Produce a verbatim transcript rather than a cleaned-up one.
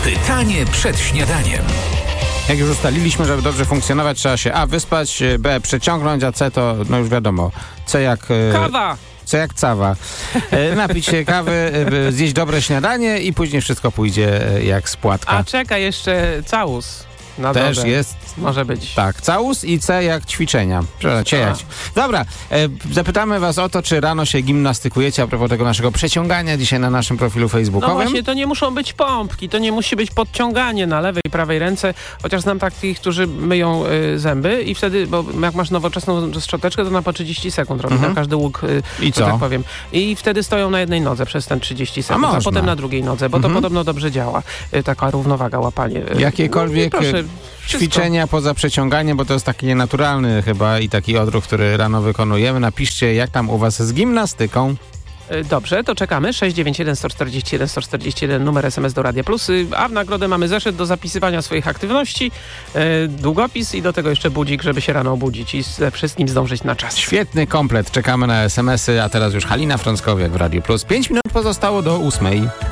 Pytanie przed śniadaniem. Jak już ustaliliśmy, żeby dobrze funkcjonować, trzeba się A. wyspać, B. przeciągnąć, a C to, no już wiadomo, C jak... Kawa! C jak cawa. E, napić się kawy, e, zjeść dobre śniadanie i później wszystko pójdzie e, jak z płatka. A czeka jeszcze całus. Na Też drogę. jest. Może być. Tak, całus i C jak ćwiczenia. Przepraszam, cię jak. Dobra, e, zapytamy was o to, czy rano się gimnastykujecie a propos tego naszego przeciągania dzisiaj na naszym profilu No facebookowym. właśnie, to nie muszą być pompki, to nie musi być podciąganie na lewej i prawej ręce, chociaż znam takich, którzy myją y, zęby i wtedy, bo jak masz nowoczesną szczoteczkę, to na po trzydzieści sekund robi Mhm. na każdy łuk, y, I że co? tak powiem. I wtedy stoją na jednej nodze przez ten trzydzieści sekund, a, można. potem na drugiej nodze, bo Mhm. to podobno dobrze działa. Y, taka równowaga, łapanie. Y, Jakiekolwiek no, i proszę, ćwiczenia poza przeciąganiem, bo to jest taki nienaturalny chyba i taki odruch, który rano wykonujemy. Napiszcie, jak tam u was z gimnastyką. Dobrze, to czekamy. sześć dziewięć jeden sto czterdzieści jeden sto czterdzieści jeden, numer S M S do Radia Plus. A w nagrodę mamy zeszyt do zapisywania swoich aktywności, e, długopis i do tego jeszcze budzik, żeby się rano obudzić i ze wszystkim zdążyć na czas. Świetny komplet. Czekamy na es em esy, a teraz już Halina Frąckowiak w Radiu Plus. Pięć minut pozostało do ósmej.